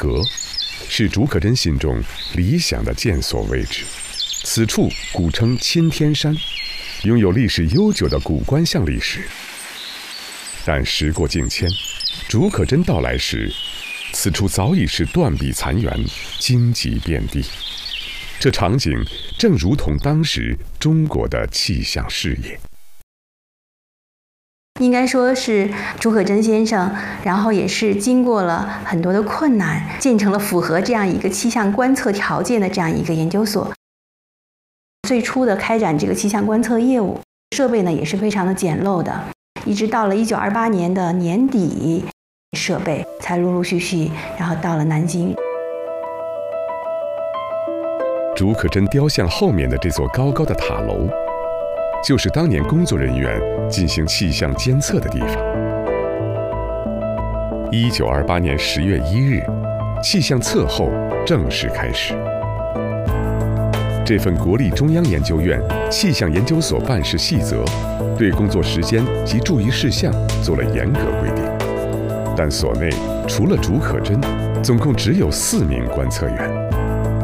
阁，是竺可桢心中理想的建所位置。此处古称钦天山，拥有历史悠久的古观象历史。但时过境迁，竺可桢到来时，此处早已是断壁残垣，荆棘遍地。这场景正如同当时中国的气象事业。 应该说是竺可桢先生，然后也是经过了很多的困难，建成了符合这样一个气象观测条件的这样一个研究所。最初的开展这个气象观测业务，设备呢也是非常的简陋的，一直到了1928年的年底，设备才陆陆续续，然后到了南京。 竺可桢雕像后面的这座高高的塔楼，就是当年工作人员进行气象监测的地方。1928年10月1日，气象测候正式开始。这份国立中央研究院气象研究所办事细则，对工作时间及注意事项做了严格规定。但所内除了竺可桢，总共只有4名观测员。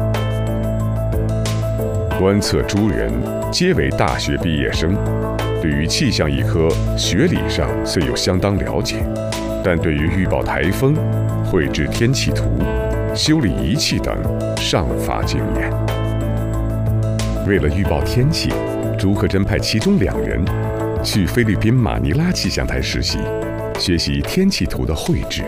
观测诸人皆为大学毕业生，对于气象一科学理上虽有相当了解，但对于预报台风、绘制天气图、修理仪器等尚乏经验。为了预报天气，竺可桢派其中2人去菲律宾马尼拉气象台实习，学习天气图的绘制。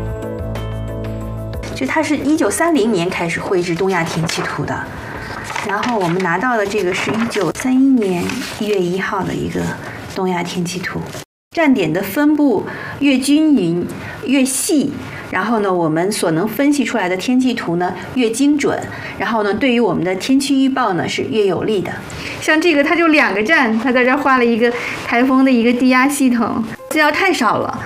就他是1930年开始绘制东亚天气图的，然后我们拿到的这个是1931年1月1号的一个东亚天气图，站点的分布越均匀越细，然后呢，我们所能分析出来的天气图呢越精准，然后呢，对于我们的天气预报呢是越有利的。像这个，它就2个站，它在这画了一个台风的一个低压系统，资料太少了。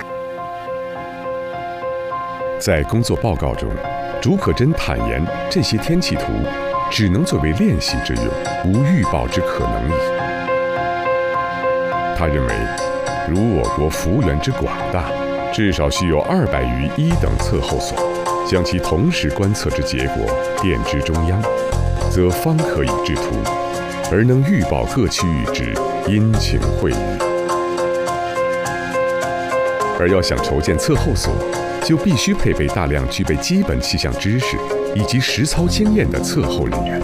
在工作报告中，竺可桢坦言，这些天气图只能作为练习之用，无预报之可能矣。他认为，如我国幅员之广大，至少需有200余一等测候所，将其同时观测之结果电之中央，则方可以制图，而能预报各区域之阴晴晦雨。而要想筹建测候所，就必须配备大量具备基本气象知识以及实操经验的测候人员。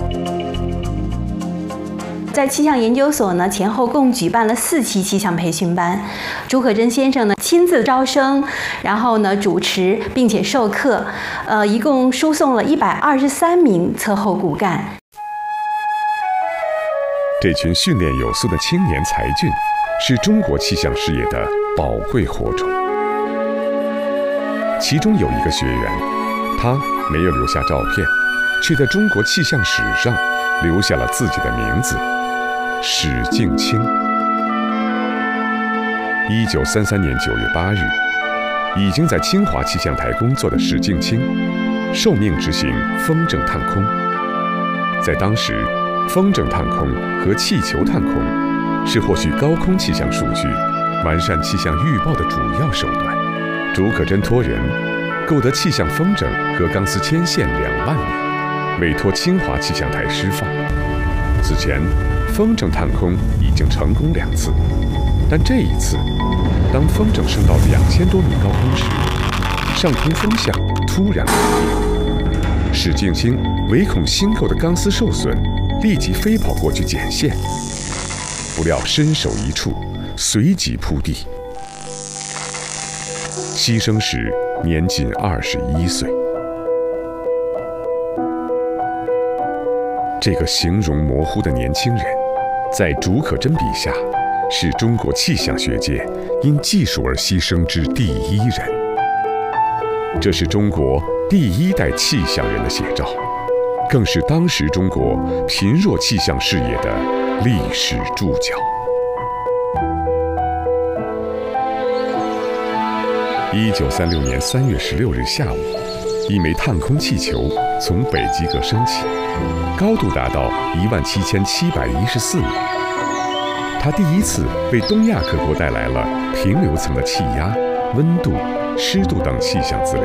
在气象研究所呢，前后共举办了4期气象培训班，竺可桢先生呢亲自招生，然后呢主持并且授课，一共输送了123名测候骨干。 这群训练有素的青年才俊，是中国气象事业的宝贵火种。其中有一个学员，他没有留下照片，却在中国气象史上留下了自己的名字——史镜清。1933年9月8日，已经在清华气象台工作的史镜清，受命执行风筝探空。在当时，风筝探空和气球探空是获取高空气象数据、完善气象预报的主要手段。竺可桢托人购得气象风筝和钢丝牵线2万枚，委托清华气象台施放。此前，风筝探空已经成功2次，但这一次，当风筝升到2000多米高空时，上空风向突然改变。史镜清唯恐新购的钢丝受损，立即飞跑过去剪线，不料身首一处，随即扑地。牺牲时年仅21岁。这个形容模糊的年轻人，在竺可桢笔下，是中国气象学界因技术而牺牲之第1人。这是中国第1代气象人的写照，更是当时中国贫弱气象事业的历史注脚。1936年3月16日下午，一枚探空气球从北极阁升起，高度达到17714米。它第一次为东亚各国带来了平流层的气压、温度、湿度等气象资料。